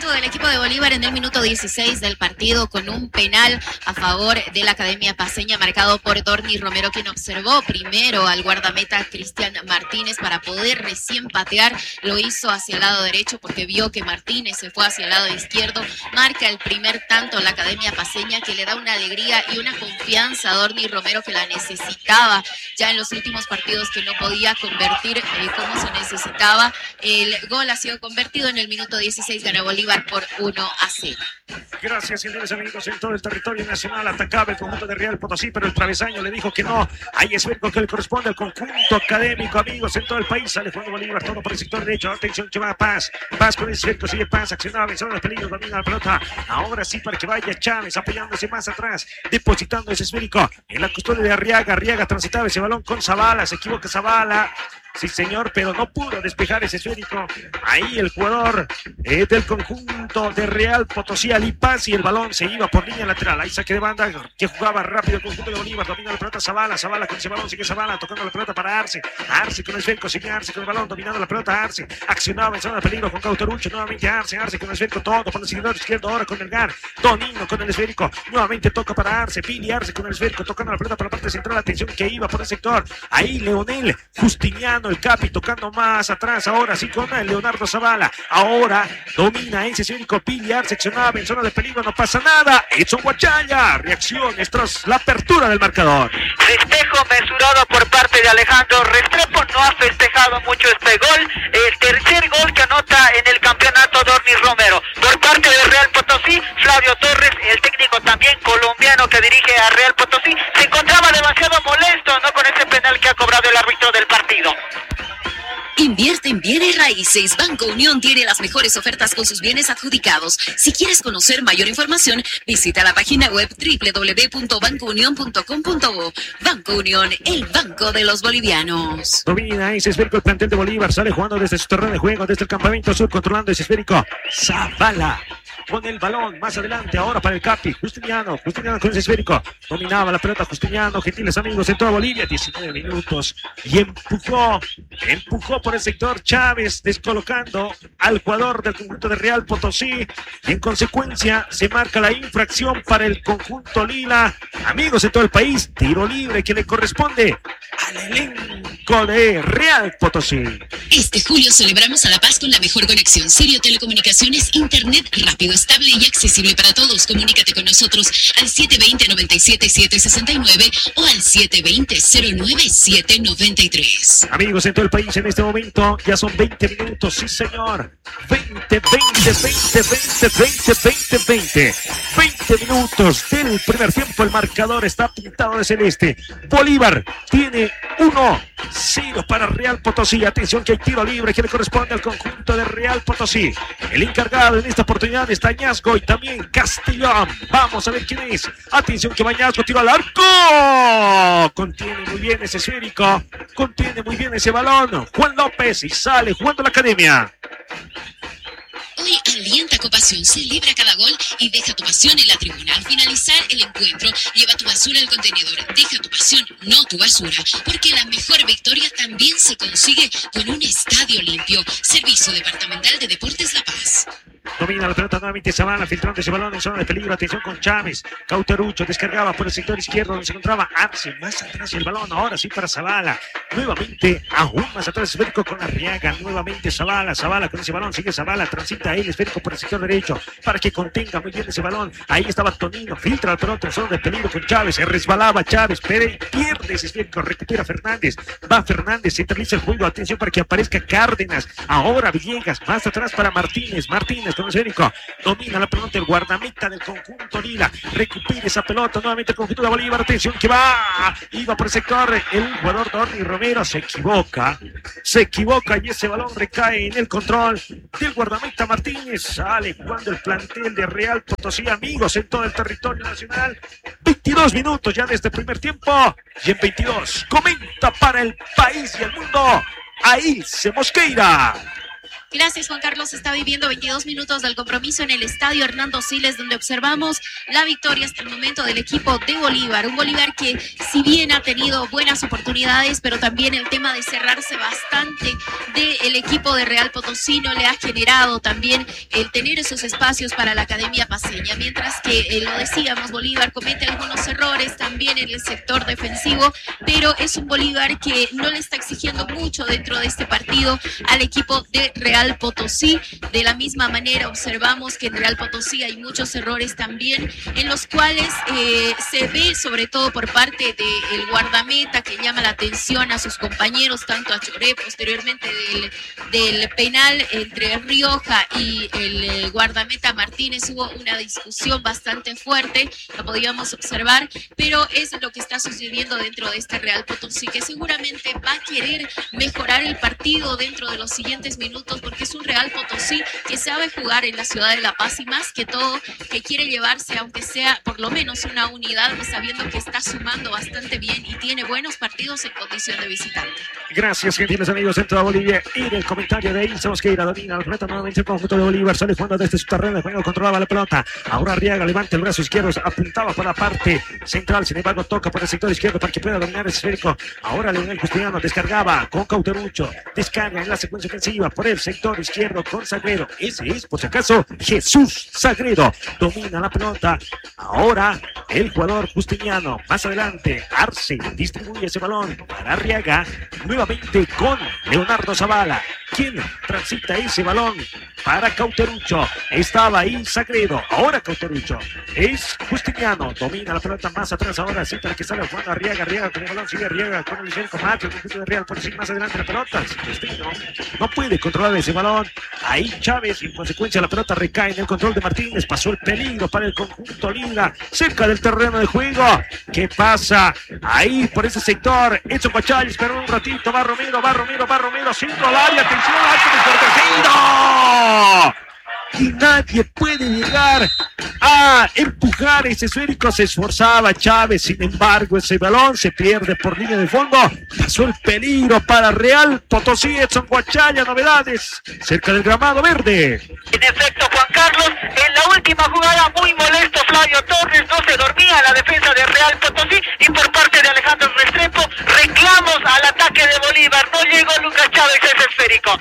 tanto del equipo de Bolívar en el minuto 16 del partido con un penal a favor de la Academia Paceña marcado por Dorni Romero, quien observó primero al guardameta Cristian Martínez para poder recién patear. Lo hizo hacia el lado derecho porque vio que Martínez se fue hacia el lado izquierdo. Marca el primer tanto la Academia Paceña, que le da una alegría y una confianza a Dorni Romero, que la necesitaba ya en los últimos partidos, que no podía convertir como se necesitaba. El gol ha sido convertido en el minuto 16, gana Bolívar por 1-0. Gracias, señores amigos. En todo el territorio nacional atacaba el conjunto de Real Potosí, pero el travesaño le dijo que no. Ahí es Esférico que le corresponde al conjunto académico, amigos. En todo el país sale jugando Bolívar, todo por el sector derecho. Atención, que va Paz. Paz con el Esférico, sigue Paz, accionaba en zona de peligro, domina la pelota. Ahora sí, para que vaya Chávez, apoyándose más atrás, depositando ese Esférico en la custodia de Arriaga. Arriaga transitaba ese balón con Zavala, se equivoca Zavala. Sí, señor, pero no pudo despejar ese esférico. Ahí el jugador del conjunto de Real Potosí, Ali Paz, y el balón se iba por línea lateral. Ahí saque de banda que jugaba rápido el conjunto de Bolívar. Domina la pelota Zavala. Zavala con ese balón, sigue Zavala tocando la pelota para Arce. Arce con el esférico, sigue Arce con el balón, dominando la pelota Arce. Accionaba en zona de peligro con Cauterucho. Nuevamente Arce. Arce con el esférico, todo por el seguidor izquierdo. Ahora con el Gar. Tonino con el esférico. Nuevamente toca para Arce. Pili Arce con el esférico, tocando la pelota para la parte central. Atención que iba por el sector. Ahí Leonel Justiniano, el Capi, tocando más atrás, ahora sí con Leonardo Zavala. Ahora domina ese esférico, Piliar, seccionaba en zona de peligro, no pasa nada. Edson Guachaya, reacciones tras la apertura del marcador. Festejo mesurado por parte de Alejandro Restrepo, no ha festejado mucho este gol. El tercer gol que anota en el campeonato Dorni Romero. Por parte de Real Potosí, Flavio Torres, el técnico también colombiano que dirige a Real Potosí, se encontraba demasiado molesto, ¿no?, con ese penal que ha cobrado el árbitro del partido. Invierte en bienes raíces. Banco Unión tiene las mejores ofertas con sus bienes adjudicados. Si quieres conocer mayor información, visita la página web www.bancounion.com.bo. Banco Unión, el banco de los bolivianos. Domina ese esférico el plantel de Bolívar. Sale jugando desde su terreno de juego, desde el campamento sur, controlando ese esférico. Zavala con el balón más adelante, ahora para el Capi. Justiniano con ese esférico. Dominaba la pelota Justiniano, gentiles amigos en toda Bolivia. 19 minutos y empujó por el sector Chávez, descolocando al jugador del conjunto de Real Potosí, y en consecuencia se marca la infracción para el conjunto lila. Amigos en todo el país, tiro libre que le corresponde al elenco de Real Potosí. Este julio celebramos a La Paz con la mejor conexión. Sirio Telecomunicaciones, internet rápido, estable y accesible para todos. Comunícate con nosotros al 720-97-769 o al 720-09793. Amigos en todo el país, en este momento ya son 20 minutos, sí señor. 20 minutos del primer tiempo. El marcador está pintado de celeste. Bolívar tiene 1-0 para Real Potosí. Atención que hay tiro libre que le corresponde al conjunto de Real Potosí. El encargado en esta oportunidad está Ñasgo y también Castellón. Vamos a ver quién es. Atención que va Ñasgo, tiro al arco. Contiene muy bien ese esférico, contiene muy bien ese balón Juan López, y sale jugando la Academia. Hoy alienta con pasión, celebra cada gol y deja tu pasión en la tribuna. Al finalizar el encuentro, lleva tu basura al contenedor. Deja tu pasión, no tu basura, porque la mejor victoria también se consigue con un estadio limpio. Servicio Departamental de Deportes La Paz. Domina la pelota nuevamente Zavala, filtrando ese balón en zona de peligro. Atención con Chávez. Cauterucho descargaba por el sector izquierdo donde se encontraba Arce. Más atrás el balón, ahora sí para Zavala. Nuevamente, aún más atrás esférico con Arriaga. Nuevamente Zavala con ese balón. Sigue Zavala, transita ahí el esférico por el sector derecho para que contenga muy bien ese balón. Ahí estaba Tonino, filtra la pelota en zona de peligro con Chávez. Se resbalaba Chávez, pero pierde ese esférico. Recupera Fernández. Va Fernández, centraliza el juego. Atención para que aparezca Cárdenas. Ahora Villegas, más atrás para Martínez con el esférico. Domina la pelota el guardameta del conjunto lila. Recupera esa pelota nuevamente el conjunto de Bolívar. Atención que iba por el sector el jugador Dorni Romero. Se equivoca y ese balón recae en el control del guardameta Martínez. Sale jugando el plantel de Real Potosí, amigos en todo el territorio nacional. 22 minutos ya de este primer tiempo, y en 22 comenta para el país y el mundo Ailce Mosqueira. Gracias, Juan Carlos. Está viviendo 22 minutos del compromiso en el estadio Hernando Siles, donde observamos la victoria hasta el momento del equipo de Bolívar. Un Bolívar que, si bien ha tenido buenas oportunidades, pero también el tema de cerrarse bastante del equipo de Real Potosí no le ha generado también el tener esos espacios para la Academia Paceña. Mientras que, lo decíamos, Bolívar comete algunos errores también en el sector defensivo, pero es un Bolívar que no le está exigiendo mucho dentro de este partido al equipo de Real Potosí. De la misma manera observamos que en Real Potosí hay muchos errores también, en los cuales se ve sobre todo por parte del guardameta, que llama la atención a sus compañeros, tanto a Choré posteriormente del penal entre Rioja y el guardameta Martínez. Hubo una discusión bastante fuerte, lo podíamos observar, pero es lo que está sucediendo dentro de este Real Potosí, que seguramente va a querer mejorar el partido dentro de los siguientes minutos, porque es un Real Potosí que sabe jugar en la ciudad de La Paz y más que todo que quiere llevarse, aunque sea por lo menos una unidad, sabiendo que está sumando bastante bien y tiene buenos partidos en condición de visitante. Gracias, gentiles amigos, centro de Bolivia. Y del comentario de Ilse Mosqueira, domina la pelota nuevamente el conjunto de Bolívar, sale jugando desde su terreno de juego, controlaba la pelota. Ahora Arriaga levanta el brazo izquierdo, apuntaba por la parte central, sin embargo toca por el sector izquierdo para que pueda dominar el esférico. Ahora Leonel Justiniano descargaba con Cauterucho, descarga en la secuencia ofensiva por el sector izquierdo con Sagredo. Ese es, por si acaso, Jesús Sagredo. Domina la pelota. Ahora el jugador Justiniano. Más adelante, Arce distribuye ese balón para Arriaga. Nuevamente con Leonardo Zavala, quien transita ese balón para Cauterucho. Estaba ahí Sagredo. Ahora Cauterucho. Es Justiniano. Domina la pelota más atrás. Ahora sí para que salga jugando Arriaga. Arriaga con el balón. Sigue Arriaga con el esférico. Marca el conjunto de Real por sí más adelante la pelota. No puede controlar ese balón. Ahí Chávez, y en consecuencia la pelota recae en el control de Martínez. Pasó el peligro para el conjunto Lila, cerca del terreno de juego. ¿Qué pasa? Ahí por ese sector, Edson Guachales, pero un ratito, va Romero, centro al área, atención, alto y nadie puede llegar a empujar ese esférico. Se esforzaba Chávez, sin embargo ese balón se pierde por línea de fondo. Pasó el peligro para Real Potosí. Edson Guachalla, novedades cerca del gramado verde. En efecto, Juan Carlos, en la última jugada muy molesto Flavio Torres, no se dormía la defensa de Real Potosí, y por parte de Alejandro Restrepo reclamos al ataque de Bolívar. No llegó Lucas Chávez a ese esférico.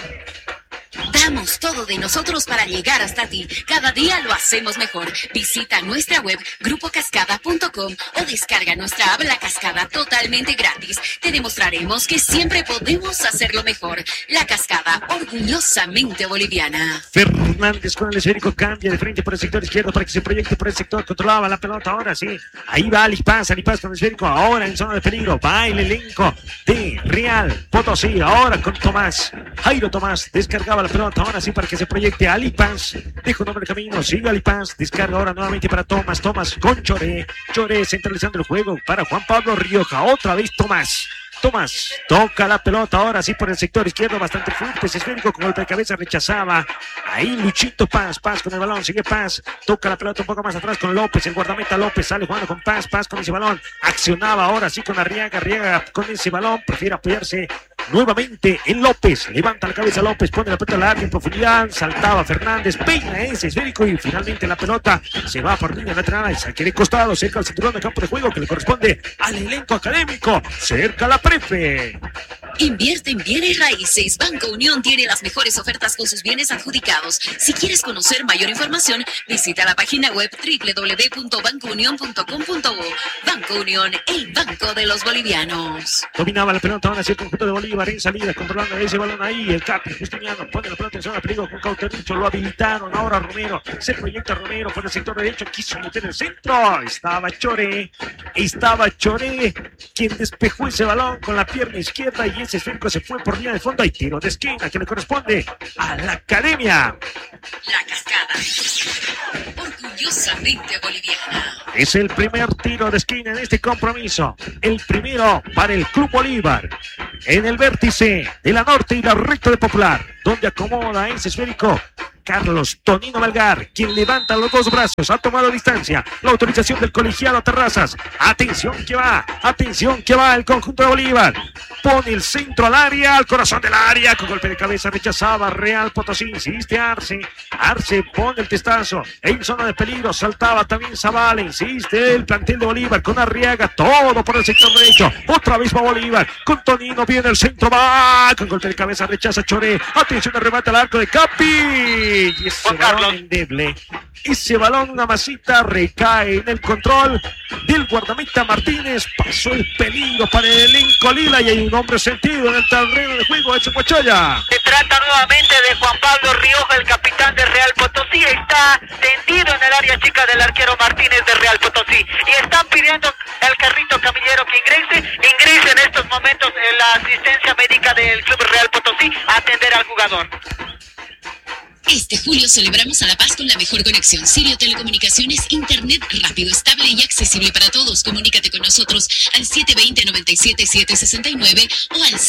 Damos todo de nosotros para llegar hasta ti. Cada día lo hacemos mejor. Visita nuestra web grupocascada.com o descarga nuestra app La Cascada totalmente gratis. Te demostraremos que siempre podemos hacerlo mejor. La Cascada, orgullosamente boliviana. Fernández con el esférico, cambia de frente por el sector izquierdo para que se proyecte por el sector. Controlaba la pelota, ahora sí. Ahí va Alipaz con el esférico, ahora en zona de peligro. Va el elenco de Real Potosí, ahora con Tomás. Jairo Tomás descargaba la pelota, ahora sí para que se proyecte Alipaz. Deja un hombre de camino, sigue Alipaz. Descarga ahora nuevamente para Tomás con Choré centralizando el juego para Juan Pablo Rioja. Otra vez Tomás toca la pelota ahora sí por el sector izquierdo, bastante fuerte ese esférico, con golpe de cabeza rechazaba. Ahí Luchito Paz con el balón, sigue Paz, toca la pelota un poco más atrás con López, el guardameta López sale jugando con Paz con ese balón, accionaba ahora sí con Arriaga con ese balón, prefiere apoyarse nuevamente en López, levanta la cabeza López, pone la pelota al área en profundidad, saltaba Fernández, peina ese esférico y finalmente la pelota se va por línea lateral, saque de costado, cerca al cinturón de campo de juego que le corresponde al elenco académico, cerca la Prefe. Invierte en bienes raíces. Banco Unión tiene las mejores ofertas con sus bienes adjudicados. Si quieres conocer mayor información, visita la página web www.bancounion.com.bo. Banco Unión, el banco de los bolivianos. Dominaba la pelota ahora hacia el conjunto de Bolívar en salida, controlando ese balón ahí. El Capi Justiniano pone la pelota en zona de peligro con Cauterucho, lo habilitaron. Ahora Romero, se proyecta Romero por el sector derecho, quiso meter el centro. Estaba Choré, quien despejó ese balón con la pierna izquierda y ese esférico se fue por línea de fondo. Hay tiro de esquina que le corresponde a la Academia. La Cascada, orgullosamente boliviana. Es el primer tiro de esquina en este compromiso. El primero para el Club Bolívar. En el vértice de la norte y la recta de Popular, donde acomoda ese esférico Carlos Tonino Melgar, quien levanta los dos brazos, ha tomado distancia, la autorización del colegiado Terrazas. Atención que va el conjunto de Bolívar. Pone el centro al área, al corazón del área, con golpe de cabeza rechazaba Real Potosí, insiste Arce pone el testazo, en zona de peligro, saltaba también Zavala, insiste el plantel de Bolívar con Arriaga, todo por el sector derecho, otra vez va Bolívar, con Tonino viene el centro, va, con golpe de cabeza rechaza Choré, atención al remate al arco de Capi, y ese balón endeble, ese balón, una masita, recae en el control del guardameta Martínez, pasó el peligro para el elenco lila y hay un hombre sentido en el terreno de juego de Chacuachoya. Se trata nuevamente de Juan Pablo Rioja, el capitán de Real Potosí, está tendido en el área chica del arquero Martínez de Real Potosí y están pidiendo al carrito camillero que ingrese en estos momentos en la asistencia médica del Club Real Potosí a atender al jugador. Este julio celebramos a La Paz con la mejor conexión. Sirio Telecomunicaciones, internet rápido, estable y accesible para todos. Comunícate con nosotros al 720-97-769 o al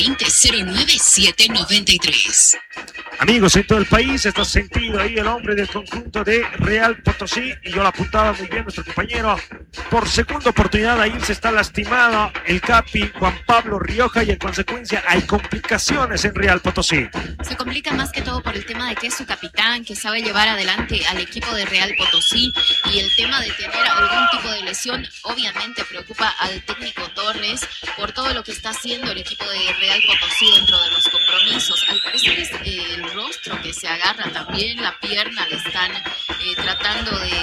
720-09-793. Amigos en todo el país, está sentido ahí el hombre del conjunto de Real Potosí y yo lo apuntaba muy bien nuestro compañero. Por segunda oportunidad ahí se está lastimado el Capi Juan Pablo Rioja y en consecuencia hay complicaciones en Real Potosí. Se complica más que todo por el tema de que es su capitán, que sabe llevar adelante al equipo de Real Potosí y el tema de tener algún tipo de lesión obviamente preocupa al técnico Torres por todo lo que está haciendo el equipo de Real Potosí dentro de los compromisos. Al parecer es el rostro que se agarra también, la pierna le están tratando de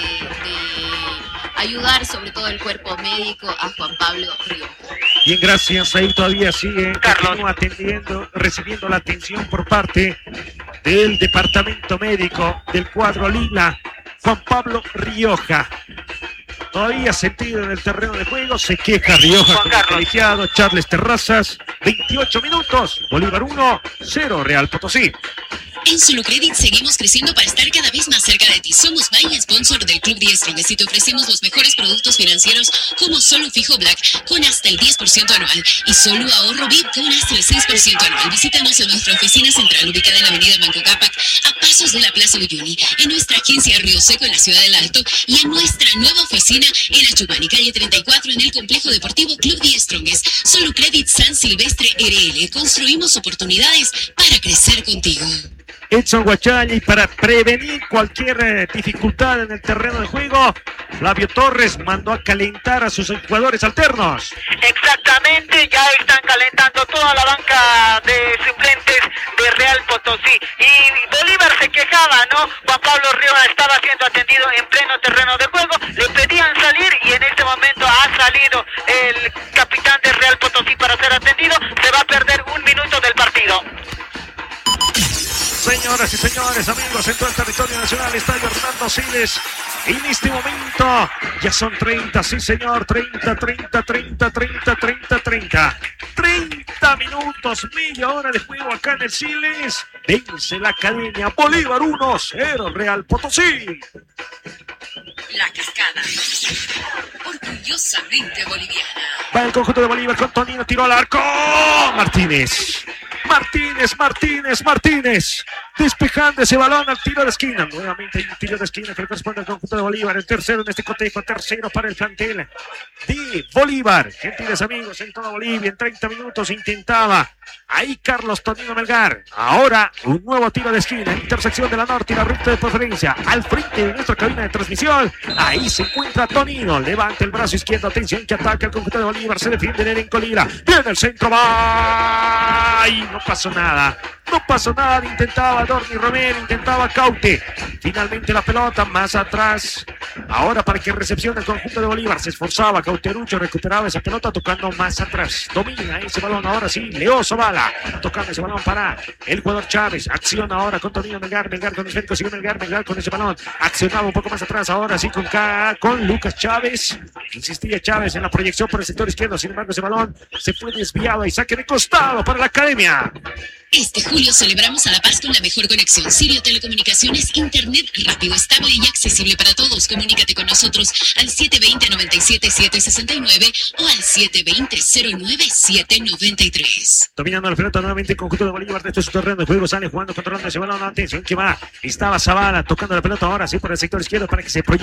ayudar sobre todo el cuerpo médico a Juan Pablo Rioja. Bien, gracias. Ahí todavía sigue, continúa recibiendo la atención por parte del departamento médico del cuadro lila, Juan Pablo Rioja. Todavía sentido en el terreno de juego, se queja Rioja con el colegiado Charles Terrazas. 28 minutos, Bolívar 1, 0 Real Potosí. En Solucredit seguimos creciendo para estar cada vez más cerca de ti. Somos main sponsor del Club 10 Strongest y te ofrecemos los mejores productos financieros como Solo Fijo Black con hasta el 10% anual y Solo Ahorro VIP con hasta el 6% anual. Visítanos en nuestra oficina central ubicada en la avenida Banco Cápac a pasos de la Plaza Uyuni, en nuestra agencia Río Seco en la ciudad del Alto y en nuestra nueva oficina en Achumani, calle 34 en el complejo deportivo Club 10 Strongest. Solucredit San Silvestre RL. Construimos oportunidades para crecer contigo. Edson Guachalla, y para prevenir cualquier dificultad en el terreno de juego, Flavio Torres mandó a calentar a sus jugadores alternos. Exactamente, ya están calentando toda la banca de suplentes de Real Potosí. Y Bolívar se quejaba, ¿no? Juan Pablo Rioja estaba siendo atendido en pleno terreno de juego, le pedían salir y en este momento ha salido el capitán de Real Potosí para ser atendido. Se va a perder un minuto del partido. Señoras y señores, amigos en todo el territorio nacional, Estadio Hernando Siles. En este momento ya son 30, sí señor, 30 minutos, media hora de juego acá en el Siles. Vence la Academia, Bolívar 1-0 Real Potosí. La Cascada, orgullosamente boliviana. Va el conjunto de Bolívar con Tonino, tiró al arco. Martínez. Despejando ese balón al tiro de esquina. Nuevamente hay un tiro de esquina que le corresponde al conjunto de Bolívar. El tercero en este cotejo, tercero para el plantel de Bolívar. Gentiles amigos en toda Bolivia, en 30 minutos intentaba ahí Carlos Tonino Melgar. Ahora un nuevo tiro de esquina, intersección de la norte y la ruta de preferencia. Al frente de nuestra cabina de transmisión. Ahí se encuentra Tonino. Levanta el brazo izquierdo. Atención que ataca el conjunto de Bolívar. Se defiende en el Colila. Viene el centro. Va. Y no pasó nada. Intentaba Dorni Romero, intentaba Caute. Finalmente la pelota más atrás. Ahora para que recepcione el conjunto de Bolívar. Se esforzaba Cauterucho, recuperaba esa pelota tocando más atrás. Domina ese balón ahora sí. Leo Zavala tocando ese balón para el jugador Chávez. Acciona ahora con Tonino Melgar. Melgar con el esférico, sigue Melgar con ese balón. Accionaba un poco más atrás. Ahora sí con Lucas Chávez. Insistía Chávez en la proyección por el sector izquierdo. Sin embargo ese balón se fue desviado y saque de costado para la Academia. Este julio julio celebramos a La Paz con la mejor conexión. Sirio Telecomunicaciones, internet rápido, estable y accesible para todos. Comunícate con nosotros al 720-97-769 o al 720-09-793. Dominando la pelota nuevamente el conjunto de Bolívar de su terreno de juego, sale jugando, controlando ese balón. Atención que va, estaba Zavala tocando la pelota ahora sí por el sector izquierdo para que se proyecte